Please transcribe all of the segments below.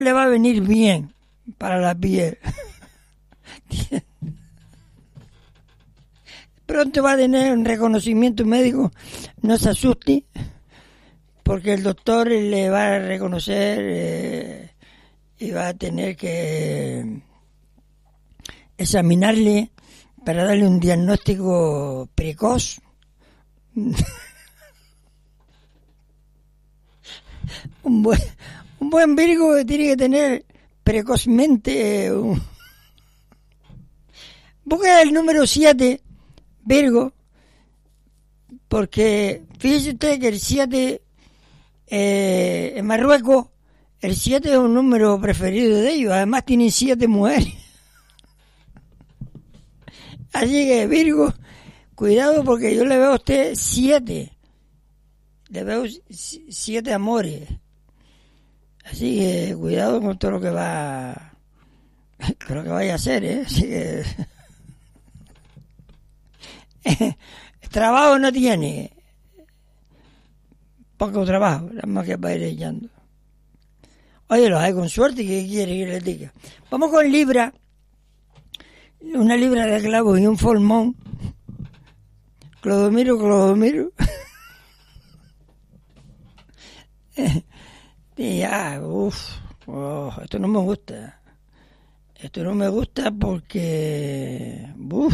le va a venir bien para la piel. Pronto va a tener un reconocimiento médico, no se asuste, porque el doctor le va a reconocer y va a tener que examinarle para darle un diagnóstico precoz. Un buen Virgo tiene que tener precozmente busca el número 7, Virgo, porque fíjese usted que el 7 en Marruecos, el 7 es un número preferido de ellos, además tienen 7 mujeres. Así que Virgo, cuidado porque yo le veo a usted 7, le veo 7 amores. Así que cuidado con todo lo que va, creo que vaya a hacer, Así que trabajo no tiene, poco trabajo, nada más que va a ir echando. Oye, los hay con suerte, ¿qué quiere que les diga? Vamos con Libra, una libra de clavos y un formón. Clodomiro. Y ya, esto no me gusta. Esto no me gusta porque,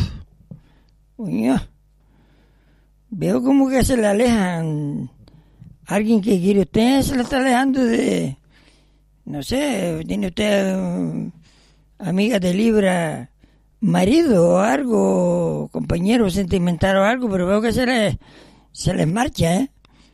veo como que se le alejan. Alguien que quiere usted se le está alejando de, no sé, tiene usted amiga de Libra, marido o algo, compañero sentimental o algo, pero veo que se les marcha,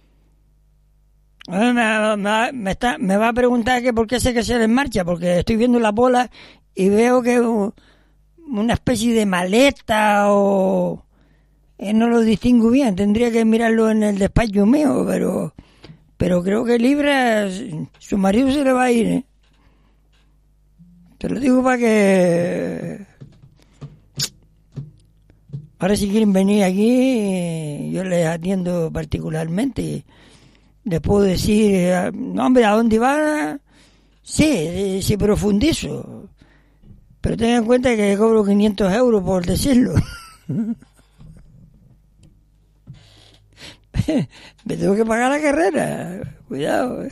Me va a preguntar que por qué sé que se les marcha, porque estoy viendo la bola y veo que una especie de maleta o no lo distingo bien, tendría que mirarlo en el despacho mío, pero creo que Libra, su marido se le va a ir, Te lo digo para que ahora si quieren venir aquí, yo les atiendo particularmente. Les puedo decir, no, hombre, ¿a dónde va? Sí profundizo. Pero tengan en cuenta que cobro 500 euros por decirlo. Me tengo que pagar la carrera. Cuidado.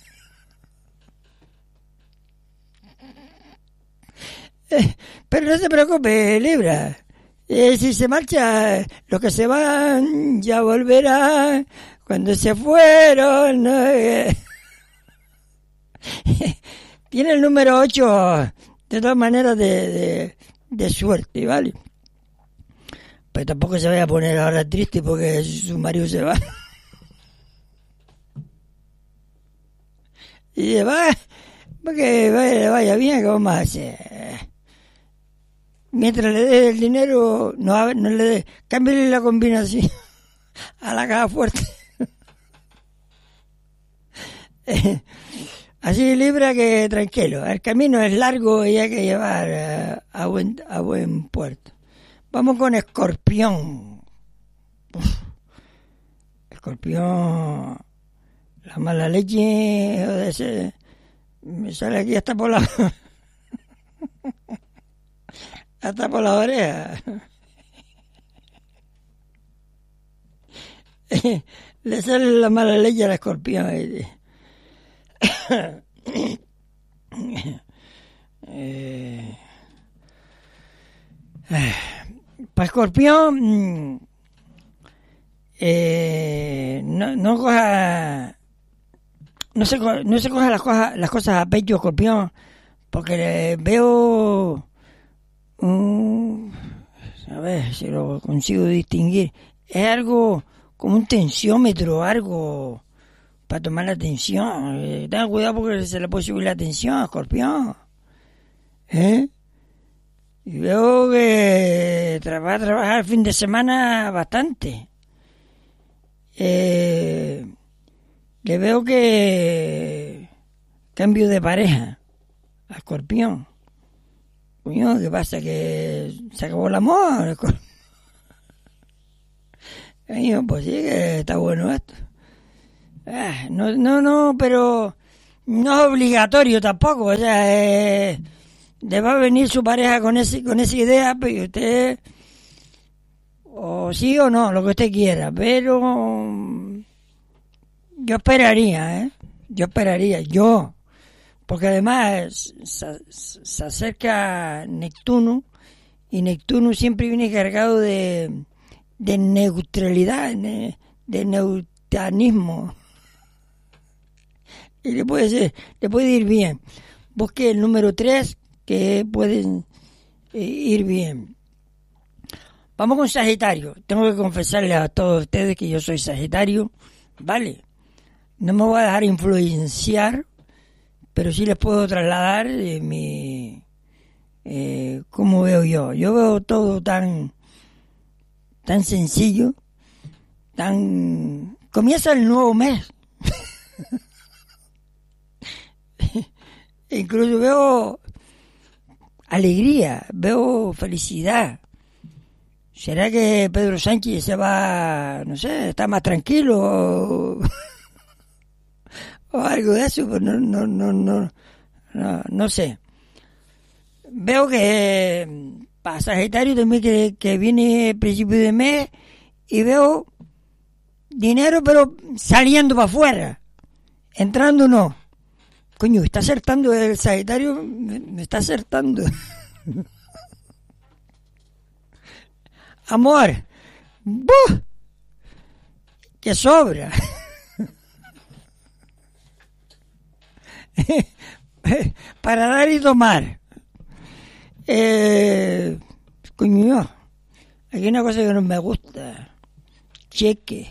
Pero no se preocupe, Libra. Si se marcha, los que se van ya volverán. Cuando se fueron, ¿no? Tiene el número 8, de todas maneras, de suerte, ¿vale? Pero tampoco se vaya a poner ahora triste porque su marido se va. Y se va, porque vaya bien, ¿qué vamos a hacer? Mientras le dé el dinero, no le dé, cámbiale la combinación a la caja fuerte. Así Libra que tranquilo, el camino es largo y hay que llevar a buen puerto. Vamos con Escorpión. Escorpión, la mala leche me sale aquí hasta por la oreja. Le sale la mala leche al Escorpión. Para Escorpión, no se coja las cosas a pecho, Escorpión, porque veo, a ver si lo consigo distinguir, es algo como un tensiómetro, algo para tomar la tensión. Tenga cuidado porque se le puede subir la tensión, Escorpión. Y veo que va a trabajar el fin de semana bastante. Le veo que cambio de pareja a Escorpión. Coño, ¿qué pasa? ¿Que se acabó el amor? Coño, pues sí que está bueno esto. No, pero no es obligatorio tampoco, o sea, le va a venir su pareja con esa idea, pero usted, o sí o no, lo que usted quiera, pero yo esperaría, porque además se acerca Neptuno, y Neptuno siempre viene cargado de neutralidad, de neutralismo. Y le puede ir bien. Busque el número 3, que pueden ir bien. Vamos con Sagitario. Tengo que confesarles a todos ustedes que yo soy Sagitario, ¿vale? No me voy a dejar influenciar, pero sí les puedo trasladar cómo veo yo. Yo veo todo tan sencillo, comienza el nuevo mes. Incluso veo alegría, veo felicidad. ¿Será que Pedro Sánchez se va, no sé, está más tranquilo o algo de eso? Pues no sé. Veo que para Sagitario también que viene principio de mes, y veo dinero pero saliendo para afuera, entrando no. Coño, está acertando el Sagitario, me está acertando. Amor, ¡buh! Que sobra. Para dar y tomar. Coño, hay una cosa que no me gusta. Cheque.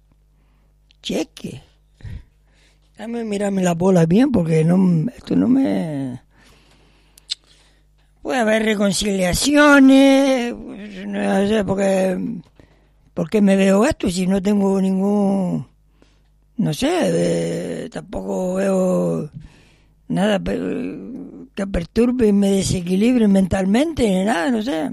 Déjame mirarme la bola bien, porque esto no me... Puede haber reconciliaciones, no sé por qué me veo esto si no tengo ningún... No sé, tampoco veo nada que perturbe y me desequilibre mentalmente, ni nada, no sé.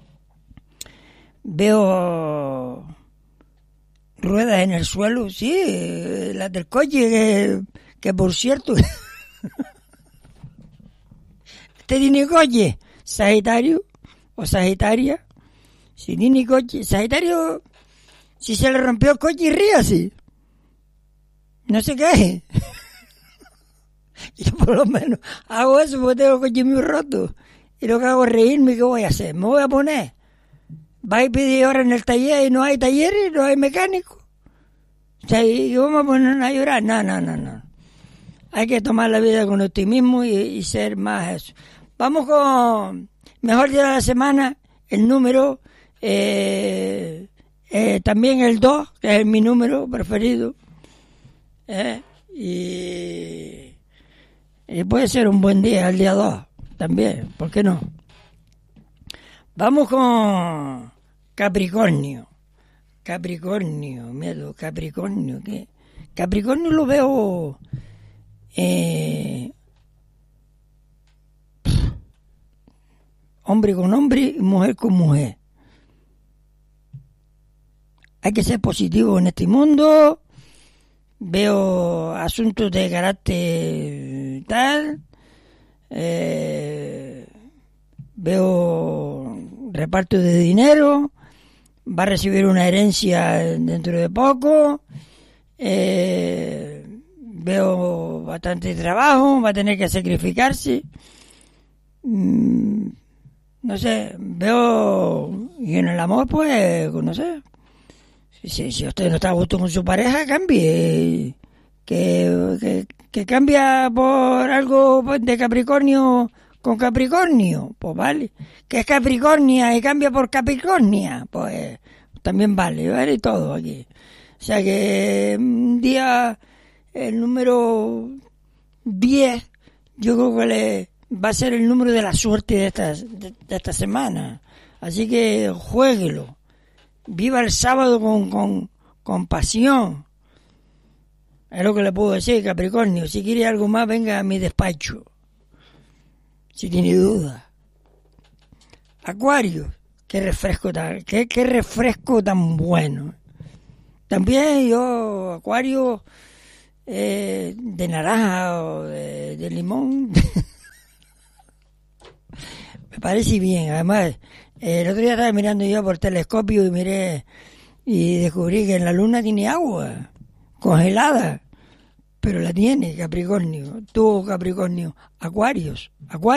Veo ruedas en el suelo, sí, las del coche, que por cierto, ¿usted tiene coche, Sagitario o Sagitaria? Si tiene coche, Sagitario, si se le rompió el coche, ríase, no se queje. Yo por lo menos hago eso porque tengo el coche muy roto, y lo que hago es reírme. ¿Qué voy a hacer? ¿Me voy a poner? ¿Va a pedir ahora en el taller y no hay talleres, no hay mecánicos? O sea, ¿y vamos a ponernos a llorar? No. Hay que tomar la vida con optimismo y ser más eso. Vamos con mejor día de la semana, el número, también el 2, que es mi número preferido. Y puede ser un buen día, el día 2, también, ¿por qué no? Vamos con Capricornio, miedo, Capricornio, ¿qué? Capricornio lo veo hombre con hombre y mujer con mujer. Hay que ser positivo en este mundo. Veo asuntos de carácter tal, veo reparto de dinero, va a recibir una herencia dentro de poco, veo bastante trabajo, va a tener que sacrificarse, no sé, veo, y en el amor pues, no sé, si usted no está a gusto con su pareja, cambie, que cambia por algo de Capricornio con Capricornio, pues vale. Que es Capricornia y cambia por Capricornia, pues también vale y todo aquí. O sea que un día, el número 10, yo creo que va a ser el número de la suerte de esta semana. Así que juéguelo. Viva el sábado con pasión. Es lo que le puedo decir, Capricornio. Si quiere algo más, venga a mi despacho. Si tiene duda. Acuario, qué refresco tan bueno. También yo, Acuario, de naranja o de limón. Me parece bien. Además, el otro día estaba mirando yo por telescopio y miré y descubrí que en la luna tiene agua congelada, pero la tiene Capricornio. Tú, Capricornio, Acuarias.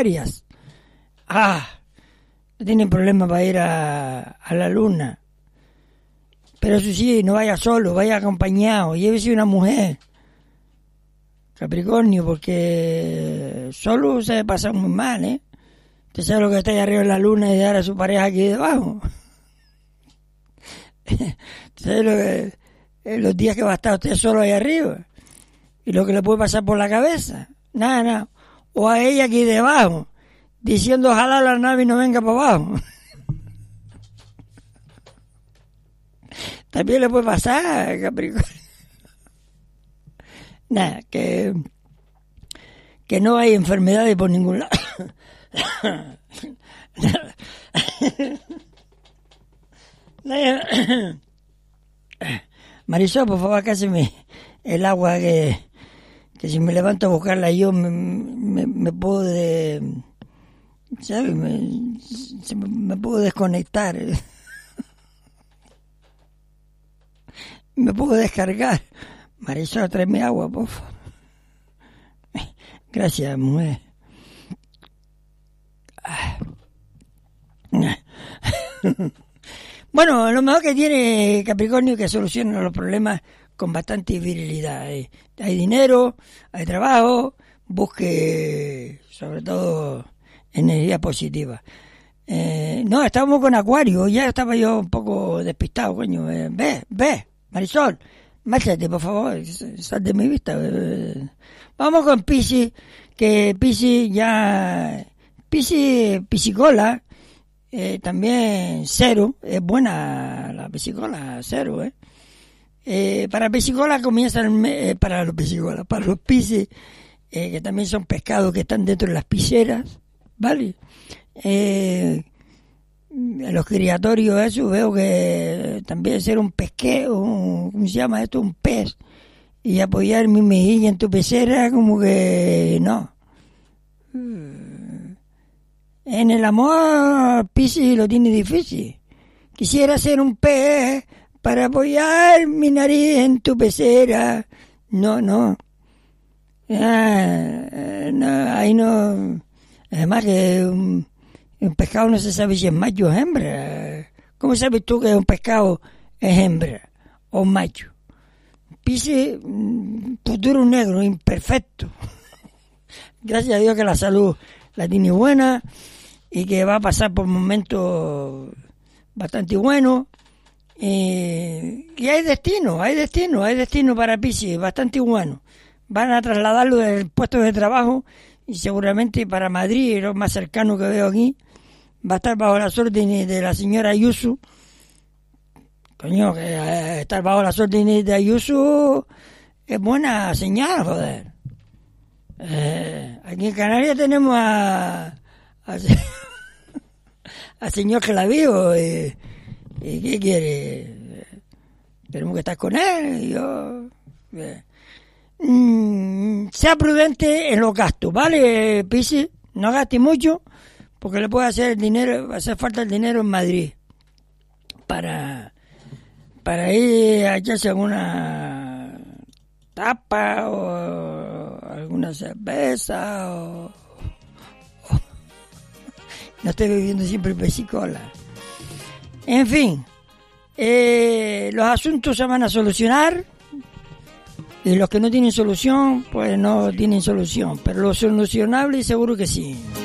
No tienen problema para ir a la luna. Pero eso sí, no vaya solo, vaya acompañado, llévese una mujer. Capricornio, porque solo se pasa muy mal, ¿eh? ¿Usted sabe lo que está ahí arriba en la luna y dejar a su pareja aquí debajo? ¿Usted sabe lo que, los días que va a estar usted solo ahí arriba? Y lo que le puede pasar por la cabeza. Nada. O a ella aquí debajo, diciendo ojalá la nave no venga para abajo. También le puede pasar, Capricornio. Nada, que no hay enfermedades por ningún lado. Marisol, por favor, cáseme el agua que si me levanto a buscarla yo me puedo ¿sabes? Me puedo desconectar. Me puedo descargar. Marisol, tráeme agua, por favor. Gracias, mujer. Bueno, lo mejor que tiene Capricornio es que soluciona los problemas con bastante virilidad. Hay dinero, hay trabajo, busque sobre todo energía positiva. No, estábamos con Acuario, ya estaba yo un poco despistado, coño. Ve, Marisol, márchate, por favor, sal de mi vista. Vamos con Piscis, que Piscicola, también cero, es buena la Piscicola, cero, para Piscicola comienza el mes, para los Piscis, que también son pescados que están dentro de las pisceras, ¿vale? En los criatorios eso veo que también ser un pesquero, ¿cómo se llama esto? Un pez, y apoyar mi mejilla en tu pecera, como que no. En el amor, Piscis lo tiene difícil. Quisiera ser un pez para apoyar mi nariz en tu pecera. No, ahí no. Además que un pescado no se sabe si es macho o hembra. ¿Cómo sabes tú que un pescado es hembra o macho? Piscis, futuro negro, imperfecto. Gracias a Dios que la salud la tiene buena y que va a pasar por momentos bastante buenos. Y hay destino para Piscis, bastante bueno. Van a trasladarlo del puesto de trabajo y seguramente para Madrid, lo más cercano que veo aquí, va a estar bajo las órdenes de la señora Ayuso. Coño, que estar bajo las órdenes de Ayuso es buena señal, joder. Aquí en Canarias tenemos al señor Clavijo, y ¿qué quiere? Tenemos que estar con él. Sea prudente en los gastos, ¿vale, Piscis? No gaste mucho, porque le puede hacer falta el dinero en Madrid para ir a echarse alguna tapa o alguna cerveza o no estoy bebiendo siempre Piscicola. En fin, los asuntos se van a solucionar y los que no tienen solución, pues no tienen solución, pero lo solucionable seguro que sí.